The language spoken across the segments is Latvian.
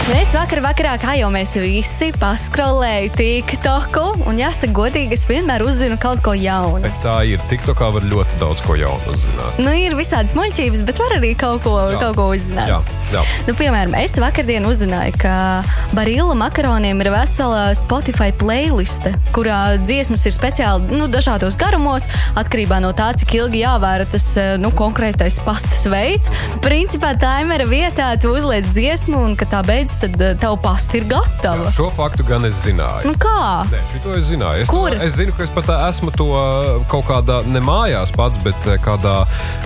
Mēs vakarā, kā jau mēs visi, paskrolēju TikToku, un jāsaka godīgi, es vienmēr uzzinu kaut ko jaunu. Bet tā ir, TikTokā var ļoti daudz ko jaunu uzzināt. Nu, ir visādas muļķības, bet var arī kaut ko uzzināt. Jā. Nu, piemēram, es vakardien uzzināju, ka Barilla makaroniem ir vesela Spotify playliste, kurā dziesmas ir speciāli, dažādos garumos, atkarībā no tā, cik ilgi jāvēra tas, konkrētais pastas veids. Principā taimera vietā tu uzliec dziesmu, un, kad tā beidz, tad tev pasta ir gatava. Jā, šo faktu gan es zināju. Nu kā? Nē, šito es zināju. Kur? Es zinu, ka es pat esmu to kaut kādā, ne mājās pats, bet kādā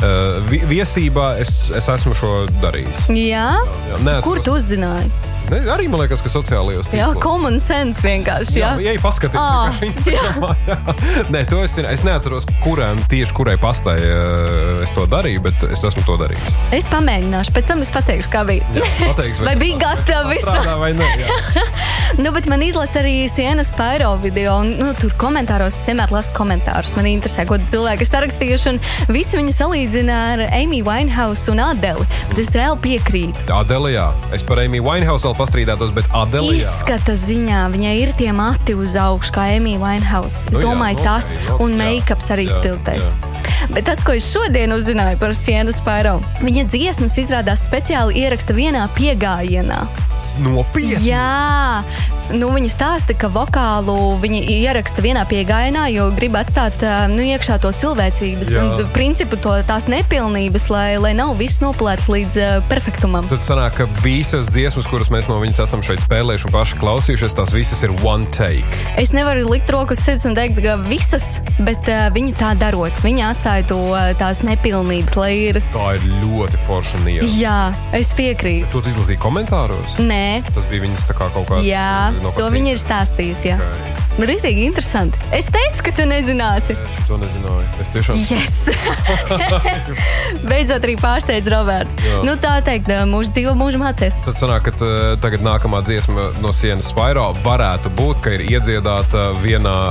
viesībā es esmu šo darījis. Jā? Kur tu uzzināji? Ne, arī man liekas, ka sociālajos tīklos. Jā, common sense vienkārši, jā. Jā, paskaties, Instagramā. Nē, to es zinu. Es neatceros, kurai pastai es to darīju, bet es esmu to darījis. Es pamēģināšu, pēc tam es pateikšu, kā bija. Jā, pateiksi, vai bija gatava visu? Vai ne, jā. Bet man izlec arī Siena Spairo video, un tur komentāros es vienmēr lasu komentārus. Man interesē, ko cilvēki ir sarakstījuši, un visi viņu salīdzina ar Amy Winehouse un Adeli. Bet es reāli piekrītu. Adeli, jā. Es par Amy Winehouse vēl pastrīdētos, bet Adeli, jā. Izskata ziņā, viņai ir tie mati uz augšu, kā Amy Winehouse. Es domāju, tas un make-ups arī spilgtais. Bet tas, ko es šodien uzzināju par Sienu Spairo, viņa dziesmas izrādās speciāli ieraksta vienā piegājienā. Nopietni? Jā, viņa stāsta, ka vokālu viņa ieraksta vienā piegājienā, jo grib atstāt iekšā to cilvēcības un principu tās nepilnības, lai nav viss nopulēts līdz perfektumam. Tad sanāk, ka visas dziesmas, kuras mēs no viņas esam šeit spēlējuši un paši klausījušies, tās visas ir one take. Es nevaru likt roku uz sirds un teikt, ka visas, bet viņa tā darot. Viņa atstāja tās nepilnības, lai ir... Tā ir ļoti forša nieva. Jā, es piekrītu. To tu izlasīji komentāros? Nē. Tas bija viņas tā kā kaut kāds... Jā, to viņa ir stāstījusi, jā. Okay. Ritīgi interesanti. Es teicu, ka tu nezināsi. Es to nezināju. Es tiešām... Yes! Beidzot arī pārsteidz Robertu. Jā. Tā teikt, mūžu dzīvo, mūžu mācies. Tad sanāk, ka tagad nākamā dziesma no Sienas Spairo varētu būt, ka ir iedziedāta vienā